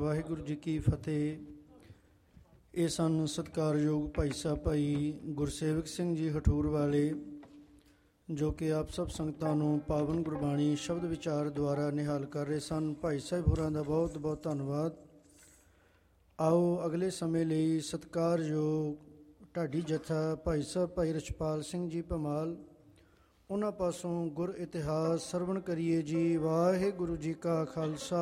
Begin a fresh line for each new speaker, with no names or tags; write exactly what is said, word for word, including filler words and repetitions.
ਵਾਹਿਗੁਰੂ ਜੀ ਕੀ ਫਤਿਹ। ਇਹ ਸਨ ਸਤਿਕਾਰਯੋਗ ਭਾਈ ਸਾਹਿਬ ਭਾਈ ਗੁਰਸੇਵਕ ਸਿੰਘ ਜੀ ਹਠੂਰ ਵਾਲੇ, ਜੋ ਕਿ ਆਪ ਸਭ ਸੰਗਤਾਂ ਨੂੰ ਪਾਵਨ ਗੁਰਬਾਣੀ ਸ਼ਬਦ ਵਿਚਾਰ ਦੁਆਰਾ ਨਿਹਾਲ ਕਰ ਰਹੇ ਸਨ। ਭਾਈ ਸਾਹਿਬ ਹੋਰਾਂ ਦਾ ਬਹੁਤ ਬਹੁਤ ਧੰਨਵਾਦ। ਆਓ ਅਗਲੇ ਸਮੇਂ ਲਈ ਸਤਿਕਾਰਯੋਗ ਢਾਡੀ ਜਥਾ ਭਾਈ ਸਾਹਿਬ ਭਾਈ ਰਛਪਾਲ ਸਿੰਘ ਜੀ ਭਮਾਲ, ਉਹਨਾਂ ਪਾਸੋਂ ਗੁਰ ਇਤਿਹਾਸ ਸਰਵਣ ਕਰੀਏ ਜੀ। ਵਾਹਿਗੁਰੂ ਜੀ ਕਾ ਖਾਲਸਾ